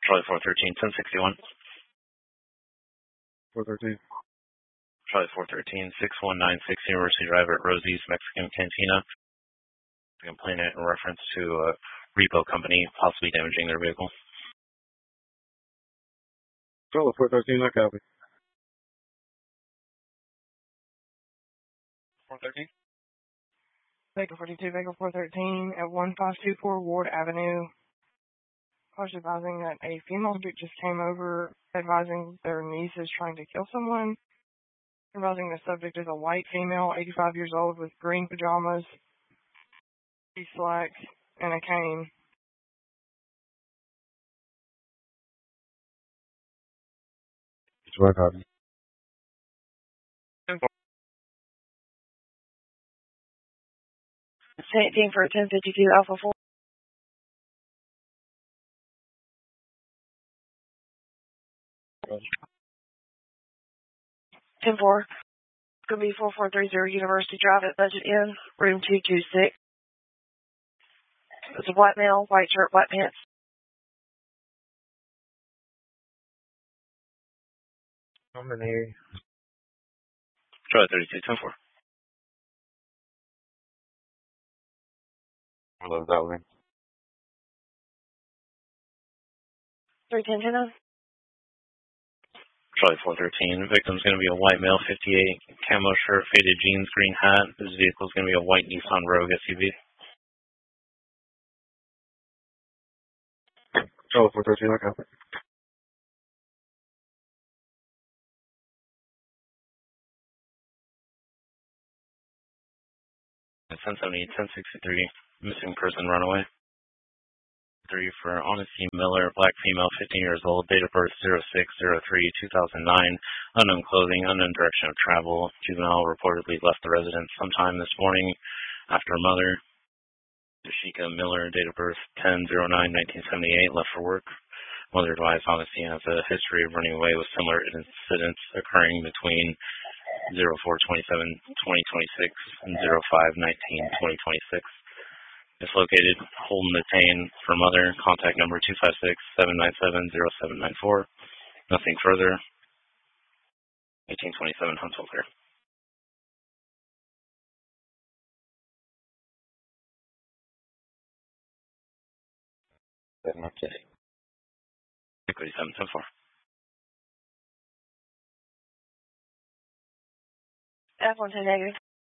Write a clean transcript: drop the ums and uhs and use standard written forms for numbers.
Charlie 413, 1061. 413. Charlie 413, 6196 University Drive at Rosie's Mexican Cantina. Complainant in reference to a repo company possibly damaging their vehicle. Charlie 413, I copy. 413? Vehicle 42, Vehicle 413 at 1524 Ward Avenue. Cars advising that a female subject just came over, advising their niece is trying to kill someone. Advising the subject is a white female, 85 years old, with green pajamas, slacks, and a cane. It's right, copy. 18 for 1052 Alpha 4. Ten four. Could be 4430 University Drive at Budget Inn, room 226. It's a white male, white shirt, white pants. I'm in here. Charlie 32, 10-4. I love that one. 310. Charlie 413. Victim's going to be a white male, 58, camo shirt, faded jeans, green hat. His vehicle is going to be a white Nissan Rogue SUV. Charlie 413, I copy. 1070, 1063. Missing person runaway. 3 for Honesty Miller, black female, 15 years old, date of birth 06/03/2009, unknown clothing, unknown direction of travel. Juvenile reportedly left the residence sometime this morning after mother, Dashika Miller, date of birth 10/09/1978, left for work. Mother advised Honesty has a history of running away with similar incidents occurring between 04/27/2026 and 05/19/2026. It's located Holden Detain for mother. Contact number 256-797-0794. Nothing further. 1827 Huntsville Fair. Okay. 37 10-4. F110 negative.